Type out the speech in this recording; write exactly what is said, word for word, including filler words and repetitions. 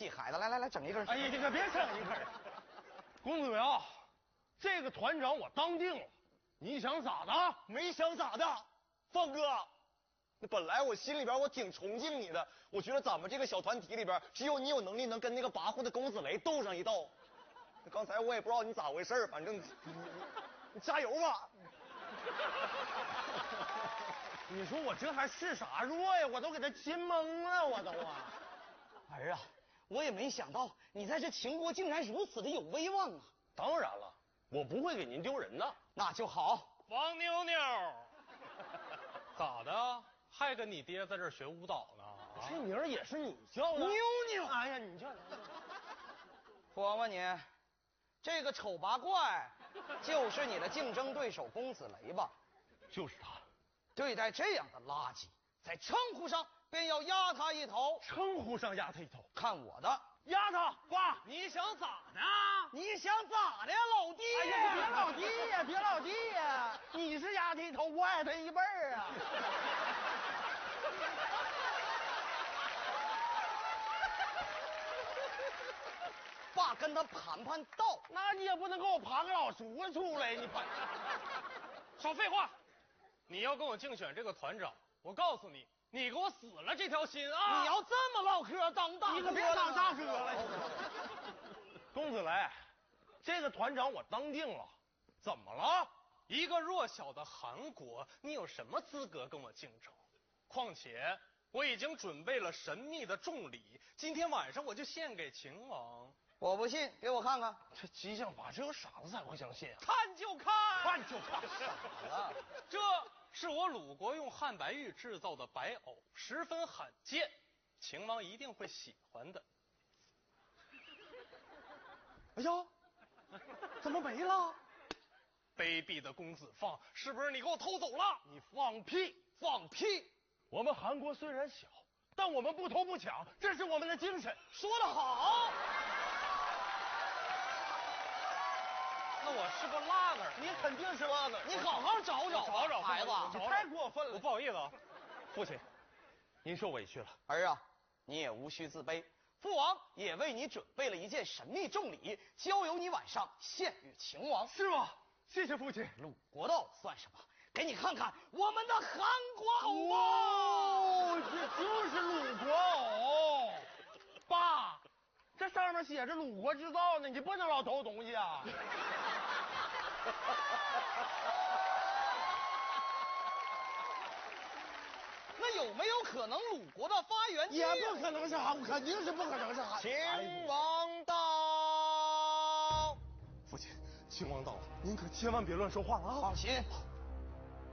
孩子，来来来，整一根。 哎呀，你可别整一根。公子呀，这个团长我当定了，你想咋的？ 没想咋的，放哥。那本来我心里边我挺崇敬你的，我觉得咱们这个小团体里边，只有你有能力能跟那个跋扈的公子雷斗上一斗。刚才我也不知道你咋回事，反正你你你加油吧。 你说我这还示啥弱呀？我都给他亲懵了，我都啊。 儿啊，我也没想到你在这秦国竟然如此的有威望啊！ 当然了，我不会给您丢人的。 那就好。 王妞妞，咋的？还跟你爹在这儿学舞蹈呢？啊、 这名儿也是你叫的？ 妞妞， 哎呀，你叫。 父王问你，这个丑八怪就是你的竞争对手公子雷吧？ 就是他。 对待这样的垃圾，在称呼上便要压他一头。 称呼上压他一头， 看我的， 压他！挂！ 你想咋的？ 你想咋的呀，老弟？ 哎呀，别老弟呀，别老弟呀！你是压他一头，我矮他一辈儿啊！ 爸跟他盘盘道， 那你也不能给我盘个老叔子出来，你盘。 少废话！你要跟我竞选这个团长，我告诉你，你给我死了这条心啊！ 你要这么唠嗑，当大哥你可别当大哥了。公子雷，这个团长我当定了，怎么了？ 一个弱小的韩国，你有什么资格跟我竞争？况且我已经准备了神秘的重礼，今天晚上我就献给秦王。 我不信，给我看看。 这激将法，只有傻子才会相信啊！ 看就看， 看就看。 傻了， 这是我鲁国用汉白玉制造的白藕，十分罕见，秦王一定会喜欢的。 哎呀，怎么没了？ 卑鄙的公子放，是不是你给我偷走了？ 你放屁！ 放屁！ 我们韩国虽然小，但我们不偷不抢，这是我们的精神。 说得好。 那我是个拉子， 你肯定是拉子， 你好好找找， 找找孩子， 你太过分了。 我不好意思啊， 父亲，您受委屈了。 儿啊，你也无需自卑，父王也为你准备了一件神秘重礼，交由你晚上献与秦王。 是吗？谢谢父亲。 鲁国的藕算什么？给你看看我们的韩国藕吧。 哦，这就是鲁国藕。爸，这上面写着鲁国制造呢，你不能老偷东西啊。 那有没有可能鲁国的发源地？ 也不可能是韩，肯定是不可能是韩。 秦王到。 父亲，秦王到了，您可千万别乱说话了啊！ 放心，